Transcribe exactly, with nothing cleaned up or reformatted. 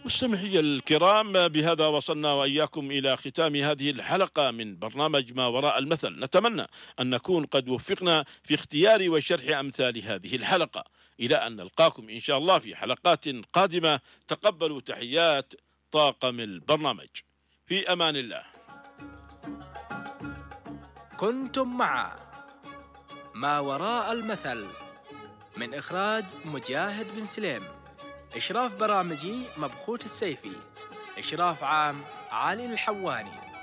مستمعي الكرام، بهذا وصلنا وإياكم إلى ختام هذه الحلقة من برنامج ما وراء المثل. نتمنى أن نكون قد وفقنا في اختيار وشرح أمثال هذه الحلقة. إلى أن نلقاكم إن شاء الله في حلقات قادمة. تقبلوا تحيات طاقم البرنامج. في أمان الله. كنتم مع ما وراء المثل من إخراج مجاهد بن سليم. إشراف برامجي مبخوت السيفي. إشراف عام علي الحواني.